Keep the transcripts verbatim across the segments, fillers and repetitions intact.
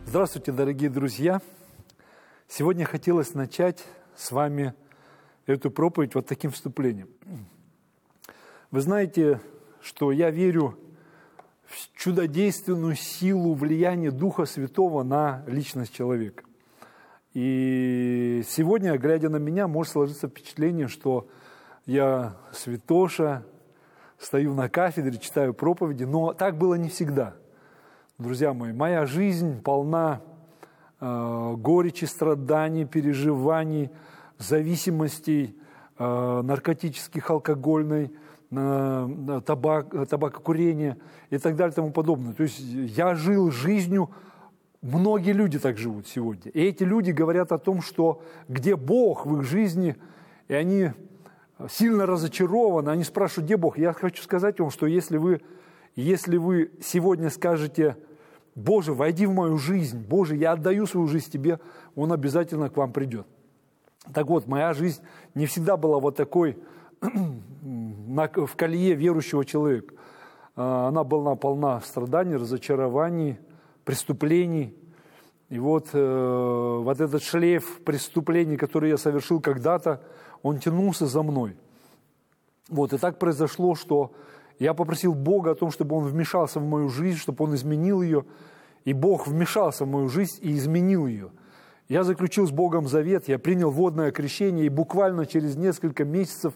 Здравствуйте, дорогие друзья! Сегодня хотелось начать с вами эту проповедь вот таким вступлением. Вы знаете, что я верю в чудодейственную силу влияния Духа Святого на личность человека. И сегодня, глядя на меня, может сложиться впечатление, что я святоша, стою на кафедре, читаю проповеди, но так было не всегда. Друзья мои, моя жизнь полна э, горечи, страданий, переживаний, зависимостей, э, наркотических, алкогольной, э, табак, табакокурения и так далее и тому подобное. То есть я жил жизнью, многие люди так живут сегодня. И эти люди говорят о том, что где Бог в их жизни, и они сильно разочарованы, они спрашивают, где Бог. Я хочу сказать вам, что если вы, если вы сегодня скажете: Боже, войди в мою жизнь, Боже, я отдаю свою жизнь Тебе, Он обязательно к вам придет. Так вот, моя жизнь не всегда была вот такой в колее верующего человека. Она была полна страданий, разочарований, преступлений. И вот, э, вот этот шлейф преступлений, который я совершил когда-то, он тянулся за мной. Вот, и так произошло, что я попросил Бога о том, чтобы Он вмешался в мою жизнь, чтобы Он изменил ее. И Бог вмешался в мою жизнь и изменил ее. Я заключил с Богом завет, я принял водное крещение, и буквально через несколько месяцев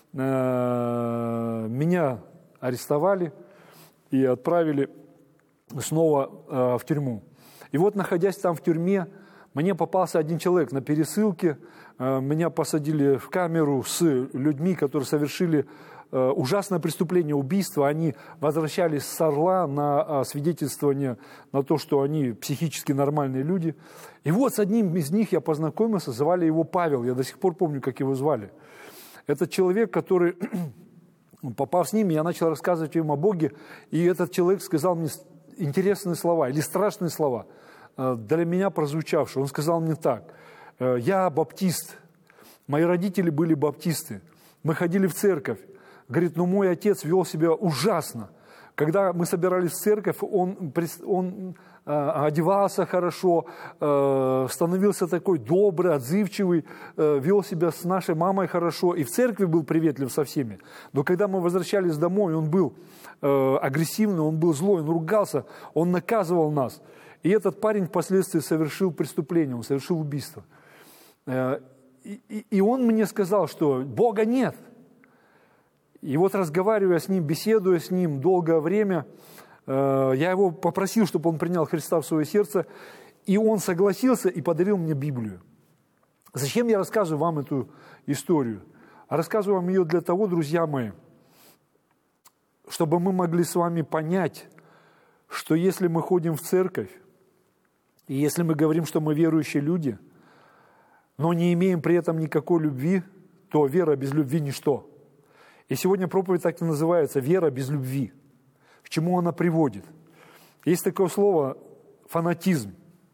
э, меня арестовали и отправили снова э, в тюрьму. И вот, находясь там в тюрьме, мне попался один человек на пересылке. Э, меня посадили в камеру с людьми, которые совершили э, ужасное преступление, убийство. Они возвращались с Орла на э, свидетельствование на то, что они психически нормальные люди. И вот с одним из них я познакомился, звали его Павел. Я до сих пор помню, как его звали. Это человек, который, попав с ними, я начал рассказывать им о Боге, и этот человек сказал мне интересные слова или страшные слова, для меня прозвучавшие. Он сказал мне так: я баптист, мои родители были баптисты, мы ходили в церковь. Говорит, но мой отец вел себя ужасно. Когда мы собирались в церковь, он, он э, одевался хорошо, э, становился такой добрый, отзывчивый, э, вел себя с нашей мамой хорошо, и в церкви был приветлив со всеми. Но когда мы возвращались домой, он был э, агрессивный, он был злой, он ругался, он наказывал нас. И этот парень впоследствии совершил преступление, он совершил убийство. Э, и, и он мне сказал, что Бога нет. И вот разговаривая с ним, беседуя с ним долгое время, э, я его попросил, чтобы он принял Христа в свое сердце, и он согласился и подарил мне Библию. Зачем я рассказываю вам эту историю? А рассказываю вам ее для того, друзья мои, чтобы мы могли с вами понять, что если мы ходим в церковь, и если мы говорим, что мы верующие люди, но не имеем при этом никакой любви, то вера без любви – ничто. И сегодня проповедь так и называется «Вера без любви». К чему она приводит? Есть такое слово «фанатизм».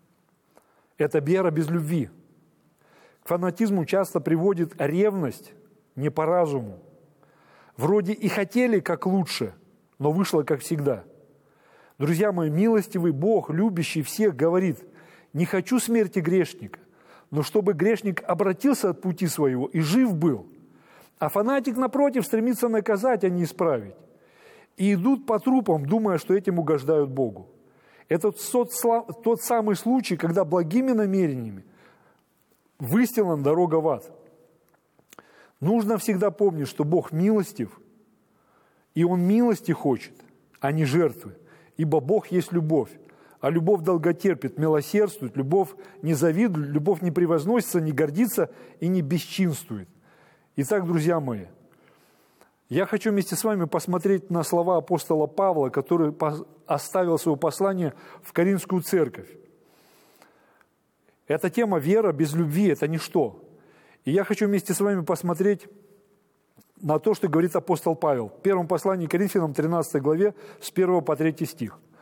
Это вера без любви. К фанатизму часто приводит ревность не по разуму. Вроде и хотели как лучше, но вышло как всегда. Друзья мои, милостивый Бог, любящий всех, говорит: «Не хочу смерти грешника, но чтобы грешник обратился от пути своего и жив был». А фанатик, напротив, стремится наказать, а не исправить. И идут по трупам, думая, что этим угождают Богу. Это тот, тот самый случай, когда благими намерениями выстелана дорога в ад. Нужно всегда помнить, что Бог милостив, и Он милости хочет, а не жертвы. Ибо Бог есть любовь, а любовь долготерпит, милосердствует, любовь не завидует, любовь не превозносится, не гордится и не бесчинствует. Итак, друзья мои, я хочу вместе с вами посмотреть на слова апостола Павла, который оставил свое послание в Коринфскую церковь. Эта тема «Вера без любви» – это ничто. И я хочу вместе с вами посмотреть на то, что говорит апостол Павел. В первом послании к Коринфянам, тринадцатой главе, с первого по третий стих.